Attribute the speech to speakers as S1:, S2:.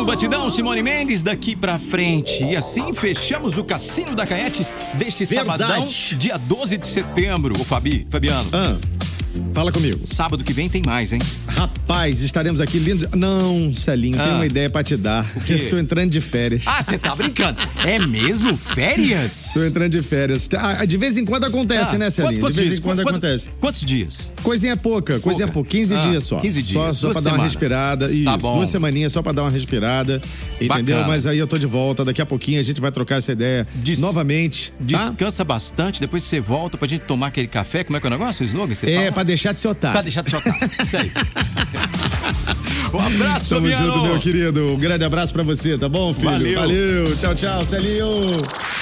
S1: no Batidão, Simone Mendes, daqui pra frente. E assim fechamos o Cassino da Canhete deste sabadão, dia 12 de setembro. Ô, Fabiano.
S2: Fala comigo.
S1: Sábado que vem tem mais, hein?
S2: Rapaz, estaremos aqui lindos. Não, Celinho, tenho uma ideia pra te dar. Eu estou entrando de férias.
S1: Ah, você tá brincando? É mesmo? Férias?
S2: Estou entrando de férias. De vez em quando acontece, né, Celinho? De vez em quando acontece.
S1: Quantos dias?
S2: Coisinha pouca, 15 dias só.
S1: 15 dias.
S2: Só pra dar uma respirada. Isso,
S1: tá bom.
S2: 2 semaninhas só pra dar uma respirada. Entendeu?
S1: Bacana.
S2: Mas aí eu tô de volta. Daqui a pouquinho a gente vai trocar essa ideia novamente.
S1: Descansa bastante, depois você volta pra gente tomar aquele café. Como é que é o negócio? O slogan?
S2: Pra deixar de se otar.
S1: Pra deixar de se otar. Isso aí. Um abraço,
S2: Tamo
S1: Fabiano.
S2: junto, meu querido. Um grande abraço pra você, tá bom, filho?
S1: Valeu.
S2: Valeu. Tchau, tchau, Celinho.